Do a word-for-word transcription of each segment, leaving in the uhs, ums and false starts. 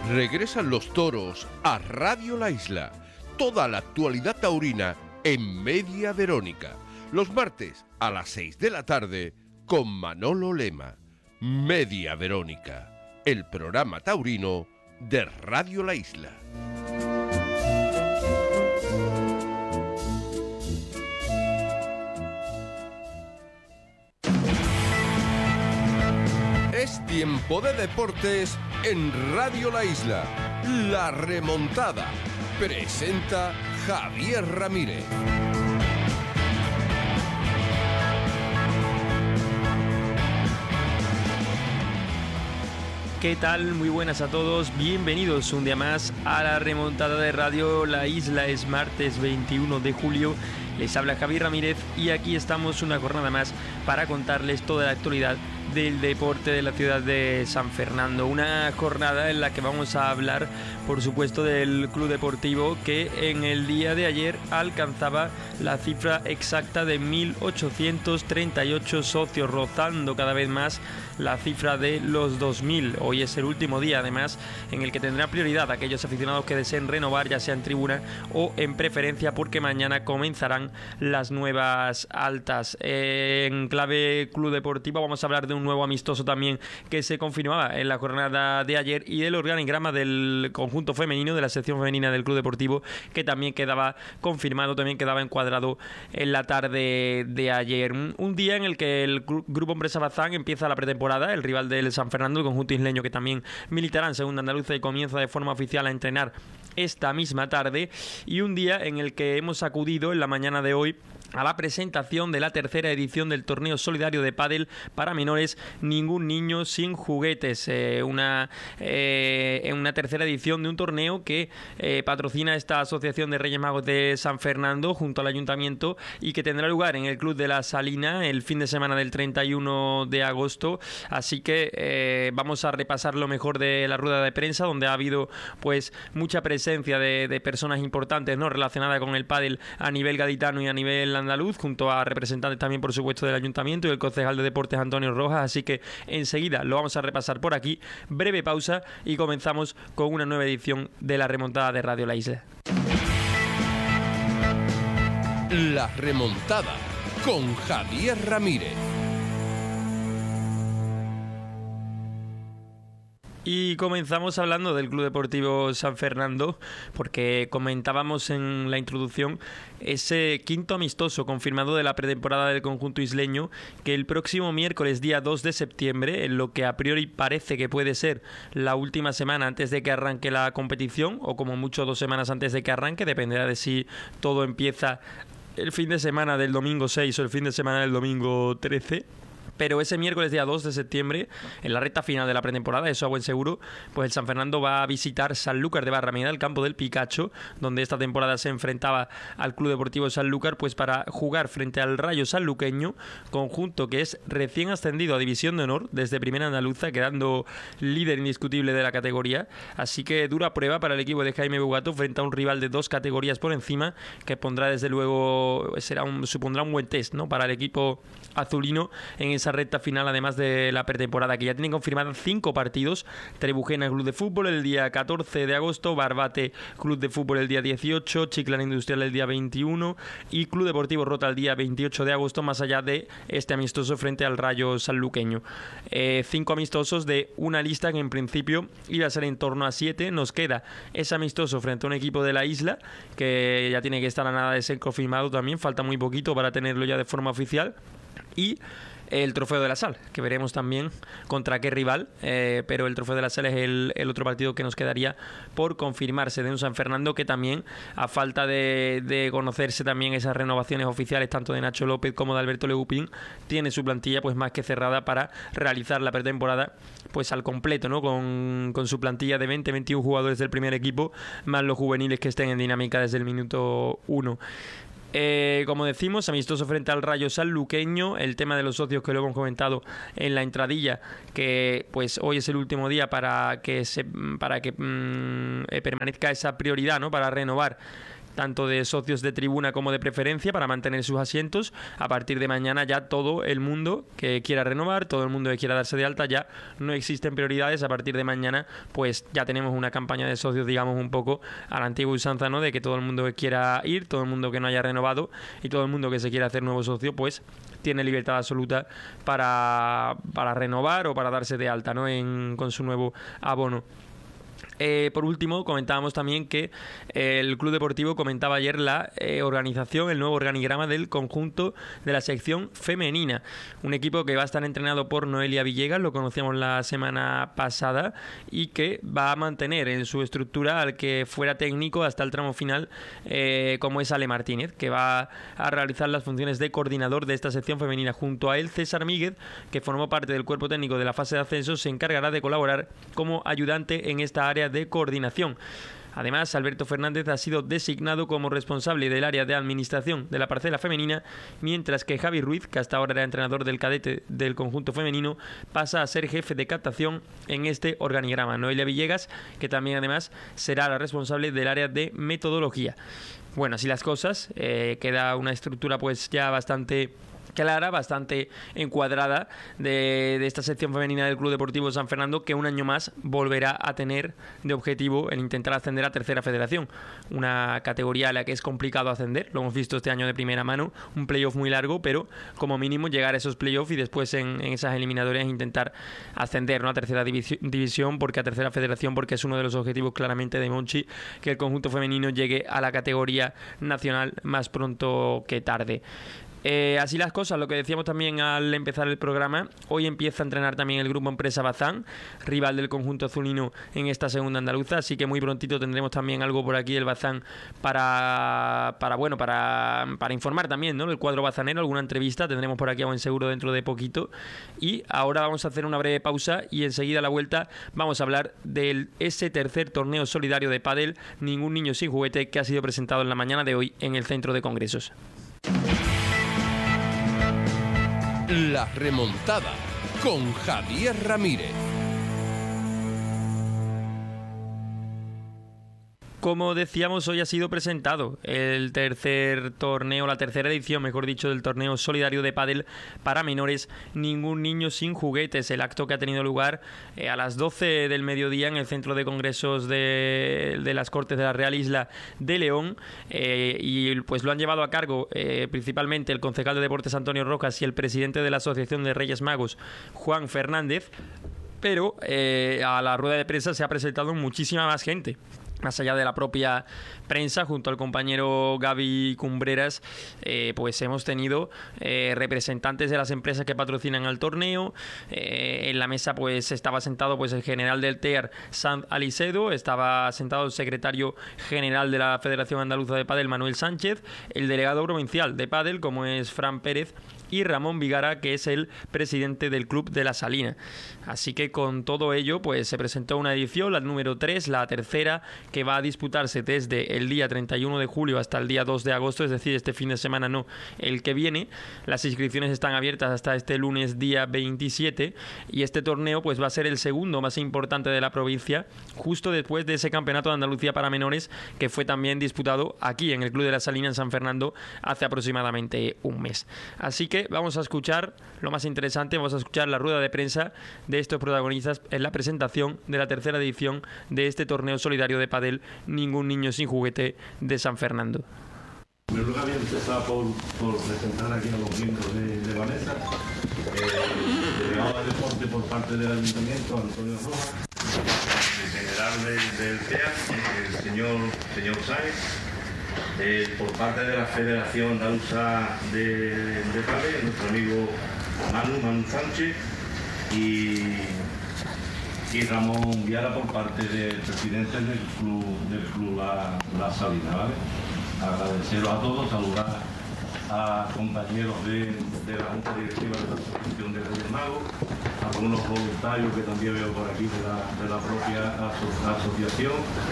Regresan los toros a Radio La Isla. Toda la actualidad taurina en Media Verónica. Los martes a las seis de la tarde con Manolo Lema. Media Verónica, el programa taurino de Radio La Isla. Es tiempo de deportes en Radio La Isla. La remontada. Presenta Javier Ramírez. ¿Qué tal? Muy buenas a todos, bienvenidos un día más a la remontada de Radio La Isla. Es martes veintiuno de julio, les habla Javier Ramírez y aquí estamos una jornada más para contarles toda la actualidad del deporte de la ciudad de San Fernando. Una jornada en la que vamos a hablar, por supuesto, del Club Deportivo, que en el día de ayer alcanzaba la cifra exacta de mil ochocientos treinta y ocho socios, rozando cada vez más la cifra de los dos mil. Hoy es el último día, además, en el que tendrán prioridad aquellos aficionados que deseen renovar, ya sea en tribuna o en preferencia, porque mañana comenzarán las nuevas altas. En clave Club Deportivo vamos a hablar de un nuevo amistoso también que se confirmaba en la jornada de ayer y del organigrama del conjunto femenino, de la sección femenina del Club Deportivo, que también quedaba confirmado, también quedaba encuadrado en la tarde de ayer. Un día en el que el Grupo Empresa Bazán empieza la pretemporada, el rival del San Fernando, el conjunto isleño, que también militará en segunda andaluza y comienza de forma oficial a entrenar esta misma tarde, y un día en el que hemos acudido en la mañana de hoy a la presentación de la tercera edición del torneo solidario de pádel para menores Ningún Niño Sin Juguetes, eh, una, eh, una tercera edición de un torneo que eh, patrocina esta Asociación de Reyes Magos de San Fernando junto al Ayuntamiento y que tendrá lugar en el Club de la Salina el fin de semana del treinta y uno de agosto. Así que eh, vamos a repasar lo mejor de la rueda de prensa, donde ha habido pues mucha presencia de, de personas importantes, ¿no?, relacionadas con el pádel a nivel gaditano y a nivel andaluz, junto a representantes también, por supuesto, del Ayuntamiento y el concejal de Deportes Antonio Rojas. Así que enseguida lo vamos a repasar por aquí. Breve pausa y comenzamos con una nueva edición de la remontada de Radio La Isla. La remontada con Javier Ramírez. Y comenzamos hablando del Club Deportivo San Fernando, porque comentábamos en la introducción ese quinto amistoso confirmado de la pretemporada del conjunto isleño, que el próximo miércoles día dos de septiembre, en lo que a priori parece que puede ser la última semana antes de que arranque la competición, o como mucho dos semanas antes de que arranque, dependerá de si todo empieza el fin de semana del domingo seis o el fin de semana del domingo trece. Pero ese miércoles día dos de septiembre, en la recta final de la pretemporada, eso a buen seguro, pues el San Fernando va a visitar Sanlúcar de Barrameda, el campo del Picacho, donde esta temporada se enfrentaba al Club Deportivo Sanlúcar, pues para jugar frente al Rayo Sanluqueño, conjunto que es recién ascendido a División de Honor desde Primera Andaluza, quedando líder indiscutible de la categoría. Así que dura prueba para el equipo de Jaime Bugato frente a un rival de dos categorías por encima, que pondrá desde luego, será un, supondrá un buen test, ¿no?, para el equipo azulino en esa recta final, además de la pretemporada, que ya tienen confirmadas cinco partidos: Trebujena Club de Fútbol el día catorce de agosto, Barbate Club de Fútbol el día dieciocho, Chiclana Industrial el día veintiuno y Club Deportivo Rota el día veintiocho de agosto, más allá de este amistoso frente al Rayo Sanluqueño. Eh, cinco amistosos de una lista que en principio iba a ser en torno a siete. Nos queda ese amistoso frente a un equipo de la isla, que ya tiene que estar a nada de ser confirmado también, falta muy poquito para tenerlo ya de forma oficial, y el Trofeo de la Sal, que veremos también contra qué rival, eh, pero el Trofeo de la Sal es el, el otro partido que nos quedaría por confirmarse, de un San Fernando que también, a falta de, de conocerse también esas renovaciones oficiales tanto de Nacho López como de Alberto Legupín, tiene su plantilla pues más que cerrada para realizar la pretemporada pues al completo, ¿no?, con, con su plantilla de veinte veintiún jugadores del primer equipo, más los juveniles que estén en dinámica desde el minuto uno. Eh, como decimos, amistoso frente al Rayo Sanluqueño. El tema de los socios, que lo hemos comentado en la entradilla, que pues hoy es el último día para que se para que mmm, eh, permanezca esa prioridad, ¿no?, para renovar, tanto de socios de tribuna como de preferencia, para mantener sus asientos. A partir de mañana ya todo el mundo que quiera renovar, todo el mundo que quiera darse de alta, ya no existen prioridades. A partir de mañana pues ya tenemos una campaña de socios, digamos, un poco a la antigua usanza, ¿no?, de que todo el mundo que quiera ir, todo el mundo que no haya renovado y todo el mundo que se quiera hacer nuevo socio, pues tiene libertad absoluta para, para renovar o para darse de alta, ¿no?, en, con su nuevo abono. Eh, por último, comentábamos también que eh, el Club Deportivo comentaba ayer la eh, organización, el nuevo organigrama del conjunto de la sección femenina. Un equipo que va a estar entrenado por Noelia Villegas, lo conocíamos la semana pasada, y que va a mantener en su estructura al que fuera técnico hasta el tramo final, eh, como es Ale Martínez, que va a realizar las funciones de coordinador de esta sección femenina. Junto a él, César Míguez, que formó parte del cuerpo técnico de la fase de ascenso, se encargará de colaborar como ayudante en esta área de coordinación. Además, Alberto Fernández ha sido designado como responsable del área de administración de la parcela femenina, mientras que Javi Ruiz, que hasta ahora era entrenador del cadete del conjunto femenino, pasa a ser jefe de captación en este organigrama. Noelia Villegas, que también además será la responsable del área de metodología. Bueno, así las cosas, eh, queda una estructura pues ya bastante clara, bastante encuadrada de, de esta sección femenina del Club Deportivo San Fernando, que un año más volverá a tener de objetivo el intentar ascender a Tercera Federación, una categoría a la que es complicado ascender. Lo hemos visto este año de primera mano, un playoff muy largo, pero como mínimo llegar a esos playoffs y después en, en esas eliminatorias intentar ascender, ¿no?, a Tercera División, porque a Tercera Federación, porque es uno de los objetivos claramente de Monchi, que el conjunto femenino llegue a la categoría nacional más pronto que tarde. Eh, así las cosas, lo que decíamos también al empezar el programa, hoy empieza a entrenar también el grupo Empresa Bazán, rival del conjunto azulino en esta segunda andaluza, así que muy prontito tendremos también algo por aquí del Bazán para, para bueno, para, para informar también, ¿no?, el cuadro bazanero, alguna entrevista tendremos por aquí a buen seguro dentro de poquito. Y ahora vamos a hacer una breve pausa y enseguida a la vuelta vamos a hablar de ese tercer torneo solidario de pádel Ningún Niño Sin Juguete, que ha sido presentado en la mañana de hoy en el Centro de Congresos. La remontada con Javier Ramírez. Como decíamos, hoy ha sido presentado el tercer torneo, la tercera edición, mejor dicho, del torneo solidario de pádel para menores Ningún Niño Sin Juguetes. El acto que ha tenido lugar eh, a las doce del mediodía en el Centro de Congresos de, de las Cortes de la Real Isla de León, eh, y pues lo han llevado a cargo eh, principalmente el concejal de Deportes Antonio Rojas y el presidente de la Asociación de Reyes Magos, Juan Fernández, pero eh, a la rueda de prensa se ha presentado muchísima más gente. Más allá de la propia prensa, junto al compañero Gaby Cumbreras, eh, pues hemos tenido eh, representantes de las empresas que patrocinan al torneo. Eh, en la mesa pues estaba sentado pues el general del T E A R, Sanz Alicedo, estaba sentado el secretario general de la Federación Andaluza de Pádel, Manuel Sánchez, el delegado provincial de Pádel, como es Fran Pérez, y Ramón Vigara, que es el presidente del Club de La Salina. Así que con todo ello pues se presentó una edición, la número tres, la tercera, que va a disputarse desde el día treinta y uno de julio hasta el día dos de agosto, es decir, este fin de semana, no el que viene. Las inscripciones están abiertas hasta este lunes día veintisiete, y este torneo pues va a ser el segundo más importante de la provincia, justo después de ese campeonato de Andalucía para menores que fue también disputado aquí en el Club de La Salina en San Fernando hace aproximadamente un mes. Así que vamos a escuchar lo más interesante, vamos a escuchar la rueda de prensa de estos protagonistas en la presentación de la tercera edición de este torneo solidario de pádel Ningún Niño Sin Juguete de San Fernando. En primer lugar, voy a empezar por, por presentar aquí a los miembros de, de la mesa. El delegado de deporte por parte del Ayuntamiento, Antonio Rojas, el general del, del T E A R, el señor, señor Sáenz, eh, por parte de la Federación Andaluza de, de Pádel, nuestro amigo Manu, Manu Sánchez, y, y Ramón Viara por parte del presidente del Club, del club La, La Salina, ¿vale? Agradeceros a todos, saludar a compañeros de, de la Junta Directiva de la Asociación de Reyes Magos, a algunos voluntarios que también veo por aquí de la, de la propia aso, asociación,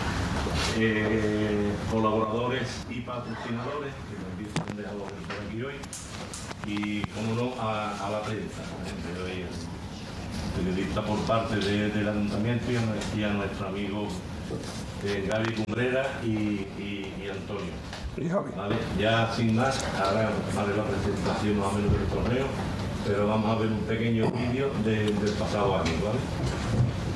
eh, colaboradores y patrocinadores, que también se han dejado por aquí hoy, y, como no, a, a la prensa. periodista por parte de, del ayuntamiento y a, y a nuestro amigo eh, Gaby Cumbrera y, y, y Antonio. ¿Vale? Ya sin más, ahora haré la presentación más o menos del torneo, pero vamos a ver un pequeño vídeo de, del pasado año, ¿vale?